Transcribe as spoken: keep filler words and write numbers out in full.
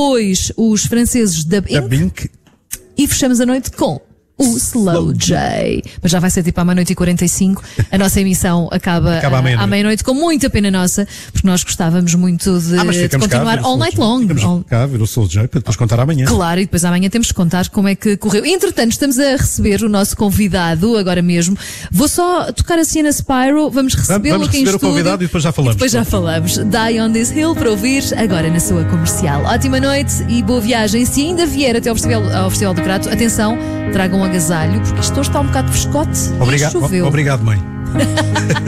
depois os franceses Dub Da Incorporated. Bink. E fechamos a noite com o Slow J. Mas já vai ser tipo à meia-noite e quarenta e cinco. A nossa emissão acaba, Acaba à à meia-noite. à meia-noite, com muita pena nossa, porque nós gostávamos muito de, Ah, mas de ficamos cá a continuar ver o all Soul night J. long. Ficamos All- cá a ver o Soul J para depois contar amanhã. Claro, e depois amanhã temos que contar como é que correu. Entretanto, estamos a receber o nosso convidado agora mesmo. Vou só tocar assim na Spyro, vamos recebê-lo Vamos aqui em receber o estúdio. convidado e depois já falamos. E depois já falamos. Die on this hill para ouvir agora na sua comercial. Ótima noite e boa viagem. Se ainda vier até ao Festival, ao Festival do Prato, atenção, tragam um agasalho, porque isto hoje está um bocado frescote. E Obrigado, choveu. obrigado, mãe.